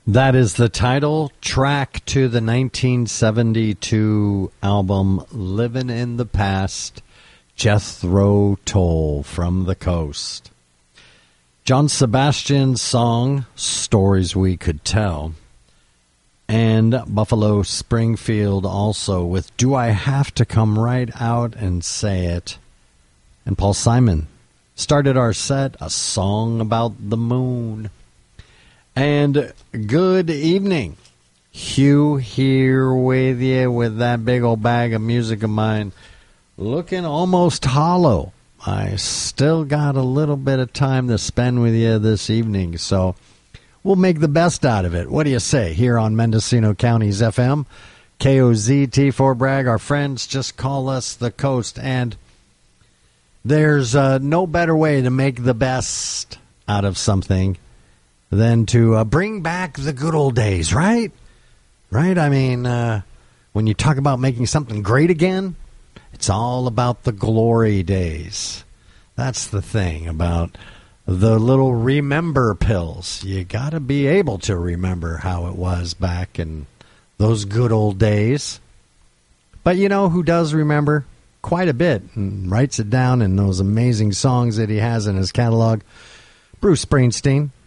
That is the title track to the 1972 album Livin' in the Past, Jethro Tull from the Coast. John Sebastian's song, Stories We Could Tell, and Buffalo Springfield also with Do I Have to Come Right Out and Say It? And Paul Simon started our set, A Song About the Moon. And good evening. Hugh here with you with that big old bag of music of mine, looking almost hollow. I still got a little bit of time to spend with you this evening, so we'll make the best out of it. What do you say? Here on Mendocino County's FM, KOZT Fort Bragg, our friends just call us the Coast, and there's no better way to make the best out of something than to bring back the good old days, right? Right? I mean, when you talk about making something great again, it's all about the glory days. That's the thing about the little remember pills. You got to be able to remember how it was back in those good old days. But you know who does remember? Quite a bit, and writes it down in those amazing songs that he has in his catalog. Bruce Springsteen.